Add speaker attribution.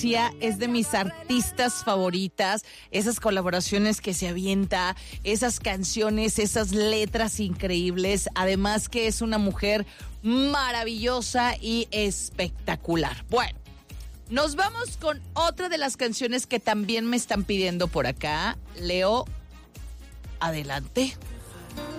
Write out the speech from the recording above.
Speaker 1: Es de mis artistas favoritas, esas colaboraciones que se avienta, esas canciones, esas letras increíbles, además que es una mujer maravillosa y espectacular. Bueno, nos vamos con otra de las canciones que también me están pidiendo por acá. Leo, adelante.